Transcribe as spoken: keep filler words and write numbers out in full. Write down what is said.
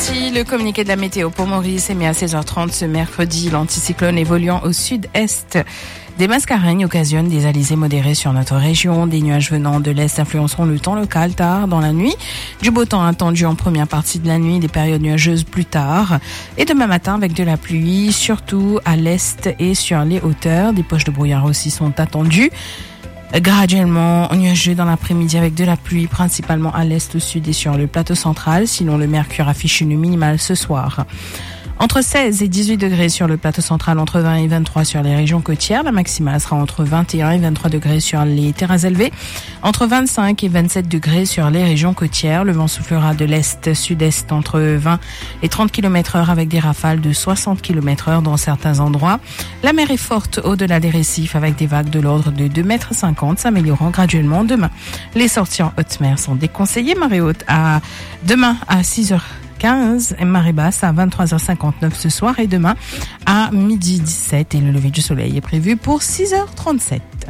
Voici le communiqué de la météo pour Maurice, émis à seize heures trente ce mercredi. L'anticyclone évoluant au sud-est des Mascareignes occasionne des alizés modérés sur notre région. Des nuages venant de l'est influenceront le temps local tard dans la nuit. Du beau temps attendu en première partie de la nuit, des périodes nuageuses plus tard. Et demain matin avec de la pluie, surtout à l'est et sur les hauteurs. Des poches de brouillard aussi sont attendues. Graduellement nuageux dans l'après-midi avec de la pluie, principalement à l'est, au sud et sur le plateau central. Sinon, le mercure affiche une minimale ce soir entre seize et dix-huit degrés sur le plateau central, entre vingt et vingt-trois sur les régions côtières. La maximale sera entre vingt et un et vingt-trois degrés sur les terrains élevés, entre vingt-cinq et vingt-sept degrés sur les régions côtières. Le vent soufflera de l'est-sud-est entre vingt et trente kilomètres heure avec des rafales de soixante kilomètres heure dans certains endroits. La mer est forte au-delà des récifs avec des vagues de l'ordre de deux mètres cinquante, s'améliorant graduellement demain. Les sorties en haute mer sont déconseillées. Marée haute à demain à six heures quinze et marée basse à vingt-trois heures cinquante-neuf ce soir et demain à midi dix-sept, et le lever du soleil est prévu pour six heures trente-sept.